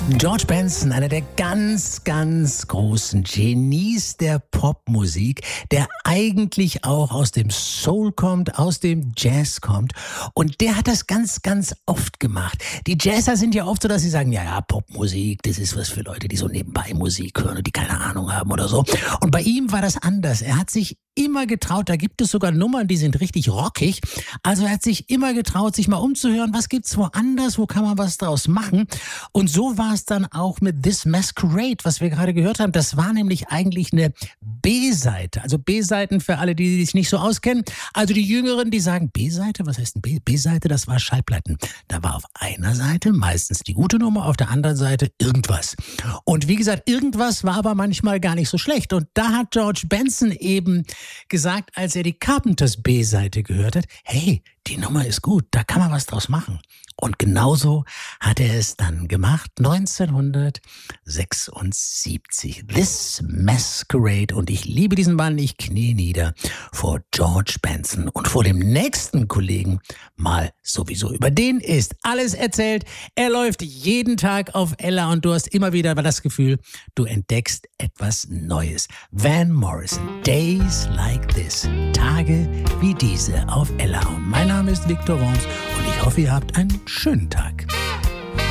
George Benson, einer der ganz, ganz großen Genies der Popmusik, der eigentlich auch aus dem Soul kommt, aus dem Jazz kommt. Und der hat das ganz, ganz oft gemacht. Die Jazzer sind ja oft so, dass sie sagen, ja, Popmusik, das ist was für Leute, die so nebenbei Musik hören und die keine Ahnung haben oder so. Und bei ihm war das anders. Er hat sich immer getraut, da gibt es sogar Nummern, die sind richtig rockig. Also er hat sich immer getraut, sich mal umzuhören, was gibt's woanders, wo kann man was draus machen. Und so war es dann auch mit This Masquerade, was wir gerade gehört haben. Das war nämlich eigentlich eine B-Seite. Also B-Seiten für alle, die sich nicht so auskennen. Also die Jüngeren, die sagen, B-Seite, was heißt denn B? B-Seite, das war Schallplatten. Da war auf einer Seite meistens die gute Nummer, auf der anderen Seite irgendwas. Und wie gesagt, irgendwas war aber manchmal gar nicht so schlecht. Und da hat George Benson eben gesagt, als er die Carpenters B-Seite gehört hat, hey, die Nummer ist gut, da kann man was draus machen. Und genauso hat er es dann gemacht, 1976. This Masquerade. Und ich liebe diesen Mann, ich knie nieder vor George Benson. Und vor dem nächsten Kollegen mal sowieso. Über den ist alles erzählt. Er läuft jeden Tag auf Ella und du hast immer wieder das Gefühl, du entdeckst etwas Neues. Van Morrison, Days Like This. Tage wie diese auf Ella. Und mein Name ist Viktor Worms und ich hoffe, ihr habt einen schönen Tag.